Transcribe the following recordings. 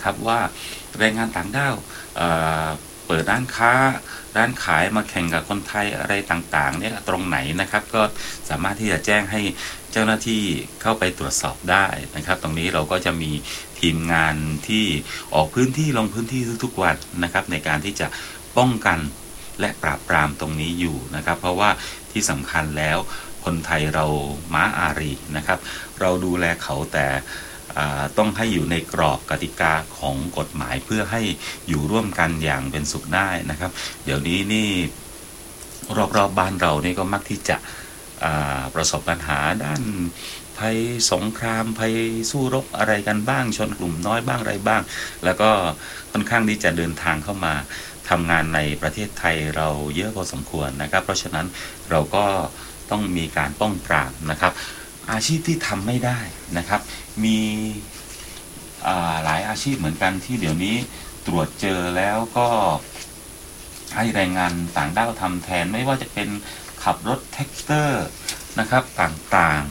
นะครับว่าแรงงานต่างด้าวเปิดร้านค้าร้านขายมาแข่งกับคนไทยอะไรต่างๆเนี่ยตรงไหนนะครับก็สามารถที่จะแจ้งให้เจ้าหน้าที่เข้าไปตรวจสอบได้นะครับตรงนี้เราก็จะมีทีมงานที่ออกพื้นที่ลงพื้นที่ทุกๆวันนะครับในการที่จะป้องกันและปราบปรามตรงนี้อยู่นะครับเพราะว่าที่สำคัญแล้วคนไทยเราม้าอารีนะครับเราดูแลเขาแต่ต้องให้อยู่ในกรอบกติกาของกฎหมายเพื่อให้อยู่ร่วมกันอย่างเป็นสุขได้นะครับเดี๋ยวนี้นี่รอบๆบ้านเรานี่ก็มักที่จะประสบปัญหาด้านภัยสงครามภัยสู้รบอะไรกันบ้างชนกลุ่มน้อยบ้างอะไรบ้างแล้วก็ค่อนข้างที่จะเดินทางเข้ามาทำงานในประเทศไทยเราเยอะพอสมควรนะครับเพราะฉะนั้นเราก็ต้องมีการป้องปรามนะครับอาชีพที่ทำไม่ได้นะครับมีหลายอาชีพเหมือนกันที่เดี๋ยวนี้ตรวจเจอแล้วก็ให้แรงงานต่างด้าวทำแทนไม่ว่าจะเป็นขับรถแท็กเตอร์นะครับต่าง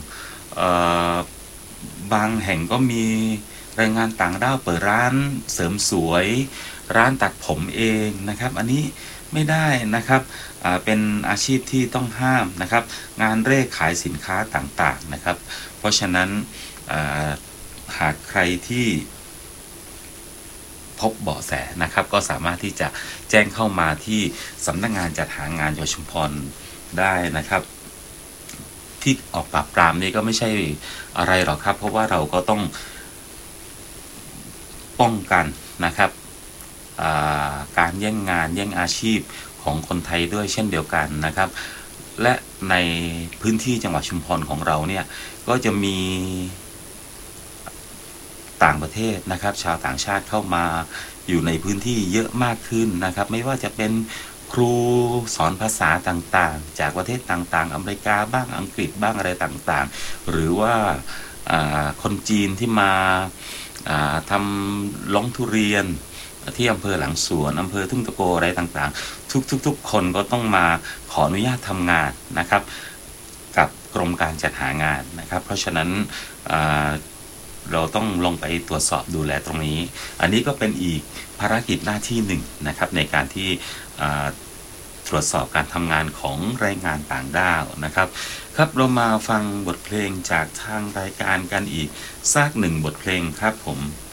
ๆบางแห่งก็มีแรงงานต่างด้าวเปิดร้านเสริมสวยร้านตัดผมเองนะครับอันนี้ไม่ได้นะครับเป็นอาชีพที่ต้องห้ามนะครับงานเร่ขายสินค้าต่างๆนะครับเพราะฉะนั้นหากใครที่พบเบาะแสนะครับก็สามารถที่จะแจ้งเข้ามาที่สำนักงานจัดหางานจังหวัดชุมพรได้นะครับที่ออกปราบปรามนี่ก็ไม่ใช่อะไรหรอกครับเพราะว่าเราก็ต้องป้องกันนะครับการแย่งงานแย่งอาชีพของคนไทยด้วยเช่นเดียวกันนะครับและในพื้นที่จังหวัดชุมพรของเราเนี่ยก็จะมีต่างประเทศนะครับชาวต่างชาติเข้ามาอยู่ในพื้นที่เยอะมากขึ้นนะครับไม่ว่าจะเป็นครูสอนภาษาต่างๆจากประเทศต่างๆอเมริกาบ้างอังกฤษบ้างอะไรต่างๆหรือว่าคนจีนที่มาทำล้องทุเรียนที่อำเภอหลังสวนอำเภอทุ่งตะโกอะไรต่างๆทุกคนก็ต้องมาขออนุญาตทำงานนะครับกับกรมการจัดหางานนะครับเพราะฉะนั้นเราต้องลงไปตรวจสอบดูแลตรงนี้อันนี้ก็เป็นอีกภารกิจหน้าที่หนึ่งนะครับในการที่ตรวจสอบการทำงานของแรงงานต่างด้าวนะครับครับเรามาฟังบทเพลงจากทางรายการกันอีกสักหนึ่งบทเพลงครับผม